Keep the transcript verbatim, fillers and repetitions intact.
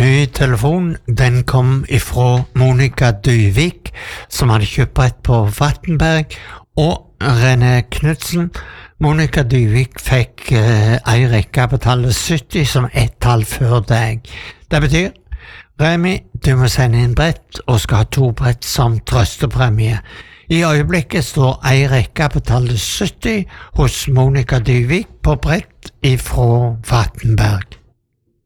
ny telefon, den kom ifra Monica Dyvik, som hadde kjøpt brett på Vattenberg, og René Knudsen. Monica Dyvik fikk eh, ei rekke på tallet sytti som ett tall før deg. Det betyr, Remi, du må sende inn brett og skal ha to brett som trøstepremie. I øyeblikket står ei rekke på tallet sytti hos Monica Dyvik på brett ifra Vattenberg.